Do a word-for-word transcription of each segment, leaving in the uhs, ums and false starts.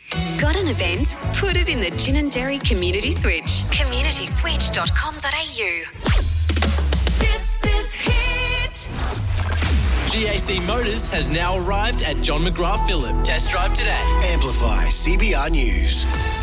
Got an event? Put it in the Ginninderry Community Switch. community switch dot com dot a u. This is Hit. G A C Motors has now arrived at John McGrath Phillip. Test drive today. Amplify C B R News.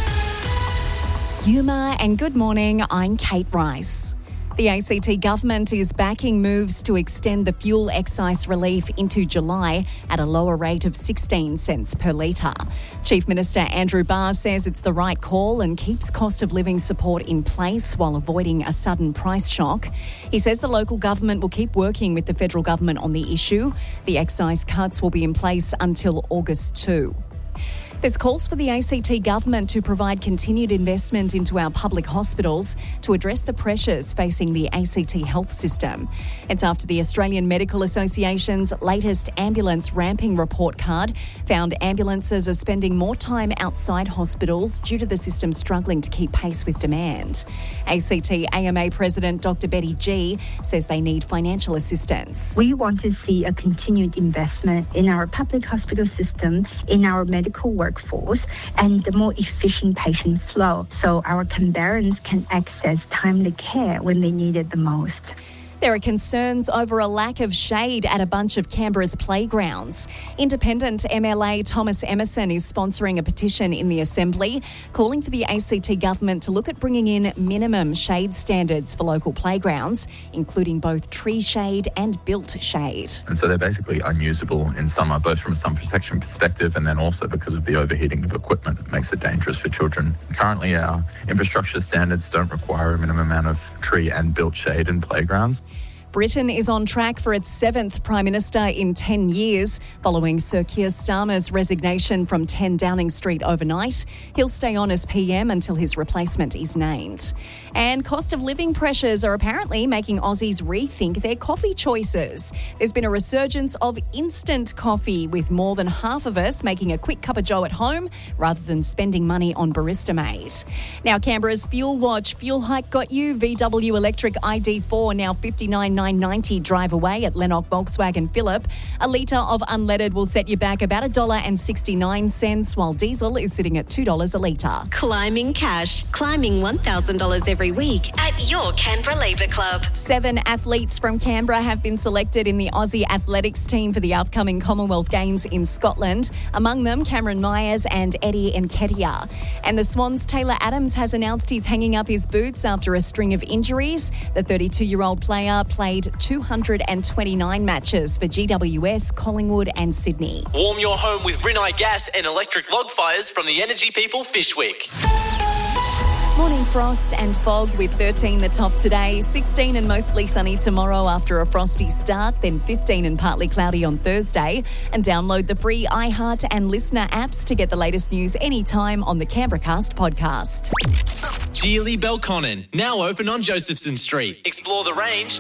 Yuma and good morning, I'm Kate Rice. The A C T government is backing moves to extend the fuel excise relief into July at a lower rate of sixteen cents per litre. Chief Minister Andrew Barr says it's the right call and keeps cost of living support in place while avoiding a sudden price shock. He says the local government will keep working with the federal government on the issue. The excise cuts will be in place until August second. There's calls for the A C T government to provide continued investment into our public hospitals to address the pressures facing the A C T health system. It's after the Australian Medical Association's latest ambulance ramping report card found ambulances are spending more time outside hospitals due to the system struggling to keep pace with demand. A C T A M A President Doctor Betty Gee says they need financial assistance. We want to see a continued investment in our public hospital system, in our medical work workforce and the more efficient patient flow so our Canberrans can access timely care when they need it the most. There are concerns over a lack of shade at a bunch of Canberra's playgrounds. Independent M L A Thomas Emerson is sponsoring a petition in the Assembly calling for the A C T government to look at bringing in minimum shade standards for local playgrounds, including both tree shade and built shade. And so they're basically unusable in summer, both from a sun protection perspective and then also because of the overheating of equipment that makes it dangerous for children. Currently, our infrastructure standards don't require a minimum amount of tree and built shade in playgrounds. Britain is on track for its seventh Prime Minister in ten years, following Sir Keir Starmer's resignation from ten Downing Street overnight. He'll stay on as P M until his replacement is named. And cost of living pressures are apparently making Aussies rethink their coffee choices. There's been a resurgence of instant coffee, with more than half of us making a quick cup of joe at home rather than spending money on Barista Made. Now, Canberra's Fuel Watch fuel hike got you. V W Electric I D four now fifty-nine nine ninety drive away at Lennox Volkswagen Phillip. A litre of unleaded will set you back about one dollar sixty-nine, while diesel is sitting at two dollars a litre. Climbing cash. Climbing one thousand dollars every week at your Canberra Labour Club. Seven athletes from Canberra have been selected in the Aussie athletics team for the upcoming Commonwealth Games in Scotland. Among them, Cameron Myers and Eddie Nketiah. And the Swans' Taylor Adams has announced he's hanging up his boots after a string of injuries. The thirty-two-year-old player played two hundred twenty-nine matches for G W S, Collingwood and Sydney. Warm your home with Rinnai Gas and electric log fires from the Energy People Fishwick. Morning frost and fog with thirteen the top today, sixteen and mostly sunny tomorrow after a frosty start, then fifteen and partly cloudy on Thursday. And download the free iHeart and Listener apps to get the latest news anytime on the Canberracast podcast. Geely Belconnen, now open on Josephson Street. Explore the range